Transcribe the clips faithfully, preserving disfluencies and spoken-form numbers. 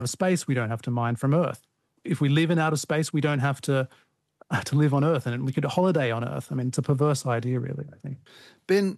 space, we don't have to mine from Earth. If we live in outer space, we don't have to to live on Earth, and we could holiday on Earth. I mean, it's a perverse idea, really, I think. Ben,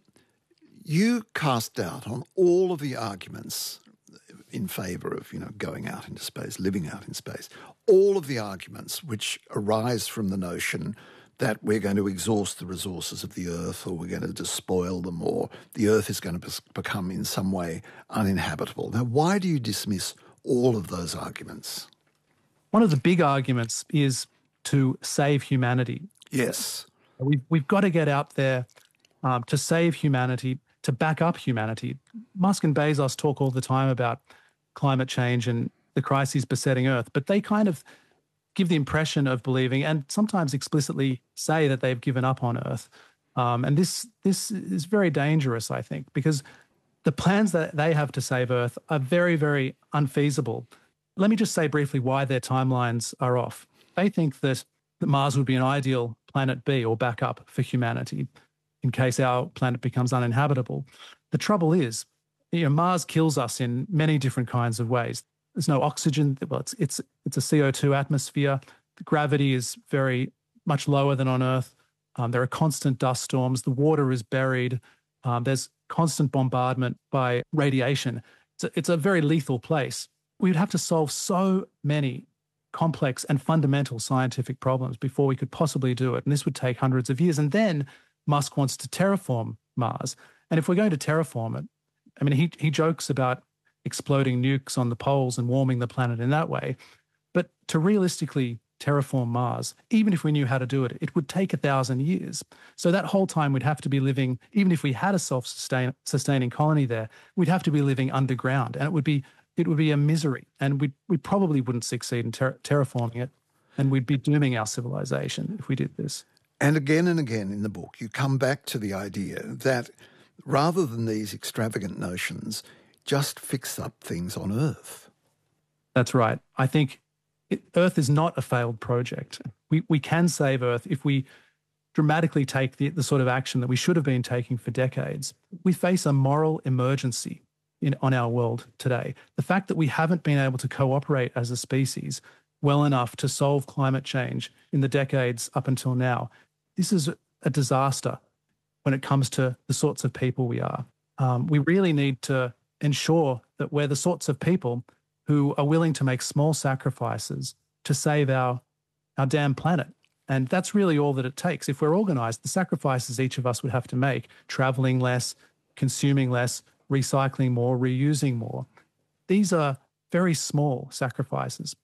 you cast doubt on all of the arguments in favour of, you know, going out into space, living out in space, all of the arguments which arise from the notion that we're going to exhaust the resources of the Earth, or we're going to despoil them, or the Earth is going to become in some way uninhabitable. Now, why do you dismiss all of those arguments? One of the big arguments is to save humanity. Yes. We've, we've got to get out there um, to save humanity, to back up humanity. Musk and Bezos talk all the time about climate change and the crises besetting Earth, but they kind of give the impression of believing, and sometimes explicitly say, that they've given up on Earth. Um, and this this is very dangerous, I think, because the plans that they have to save Earth are very, very unfeasible. Let me just say briefly why their timelines are off. They think that, that Mars would be an ideal planet B, or backup for humanity, in case our planet becomes uninhabitable. The trouble is, you know, Mars kills us in many different kinds of ways. There's no oxygen. Well, it's it's it's a C O two atmosphere. The gravity is very much lower than on Earth. Um, there are constant dust storms. The water is buried. Um, there's constant bombardment by radiation. It's a, it's a very lethal place. We'd have to solve so many complex and fundamental scientific problems before we could possibly do it. And this would take hundreds of years. And then Musk wants to terraform Mars. And if we're going to terraform it, I mean, he he jokes about exploding nukes on the poles and warming the planet in that way. But to realistically terraform Mars, even if we knew how to do it, it would take a thousand years. So that whole time we'd have to be living, even if we had a self-sustaining colony there, we'd have to be living underground. And it would be it would be a misery. And we we probably wouldn't succeed in ter- terraforming it. And we'd be dooming our civilization if we did this. And again and again in the book, you come back to the idea that rather than these extravagant notions, just fix up things on Earth. That's right. I think it, Earth is not a failed project. We we can save Earth if we dramatically take the, the sort of action that we should have been taking for decades. We face a moral emergency in on our world today. The fact that we haven't been able to cooperate as a species well enough to solve climate change in the decades up until now, this is a disaster when it comes to the sorts of people we are. Um, we really need to ensure that we're the sorts of people who are willing to make small sacrifices to save our our damn planet. And that's really all that it takes. If we're organized, the sacrifices each of us would have to make, traveling less, consuming less, recycling more, reusing more, these are very small sacrifices.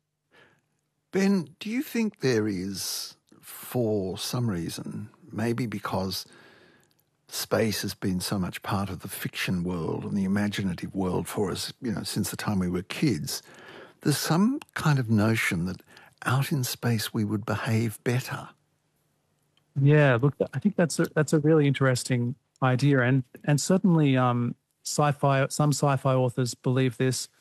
Ben, do you think there is, for some reason, maybe because space has been so much part of the fiction world and the imaginative world for us, you know, since the time we were kids, there's some kind of notion that out in space we would behave better? Yeah, look, I think that's a, that's a really interesting idea, and and certainly um, sci-fi. Some sci-fi authors believe this,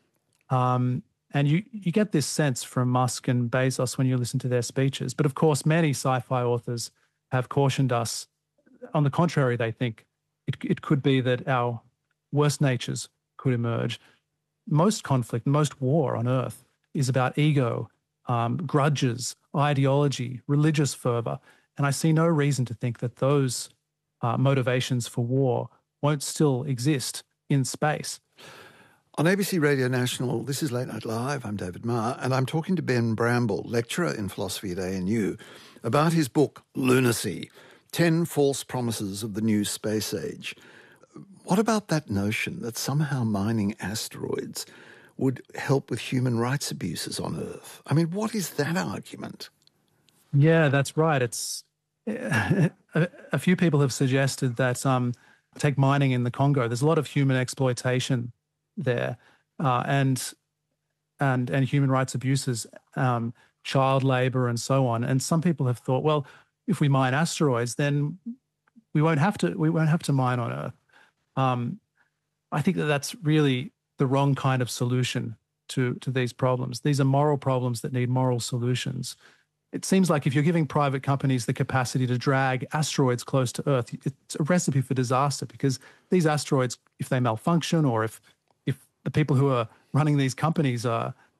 um, and you you get this sense from Musk and Bezos when you listen to their speeches. But of course, many sci-fi authors have cautioned us. On the contrary, they think it, it could be that our worst natures could emerge. Most conflict, most war on Earth is about ego, um, grudges, ideology, religious fervor. And I see no reason to think that those uh, motivations for war won't still exist in space. On A B C Radio National, this is Late Night Live. I'm David Marr, and I'm talking to Ben Bramble, lecturer in philosophy at A N U, about his book, Lunacy, Ten False Promises of the New Space Age. What about that notion that somehow mining asteroids would help with human rights abuses on Earth? I mean, what is that argument? Yeah, that's right. It's a, a few people have suggested that, um, take mining in the Congo, there's a lot of human exploitation there, uh, and and and human rights abuses, um, child labor and so on. And some people have thought, well, if we mine asteroids, then we won't have to we won't have to mine on Earth. Um, I think that that's really the wrong kind of solution to to these problems. These are moral problems that need moral solutions. It seems like if you're giving private companies the capacity to drag asteroids close to Earth, it's a recipe for disaster, because these asteroids, if they malfunction, or if if the people who are running these companies are